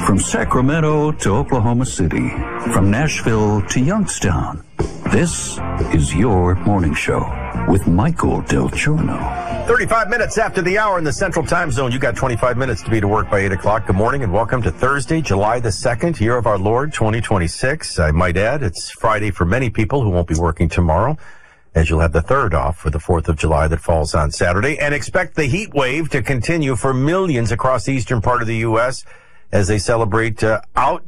From Sacramento to Oklahoma City, from Nashville to Youngstown, this is your morning show with Michael Del Giorno. 35 minutes after the hour in the Central Time Zone. You got 25 minutes to be to work by 8 o'clock. Good morning and welcome to Thursday, July the 2nd, year of our Lord, 2026. I might add, it's Friday for many people who won't be working tomorrow, as you'll have the 3rd off for the 4th of July that falls on Saturday. And expect the heat wave to continue for millions across the eastern part of the U.S. as they celebrate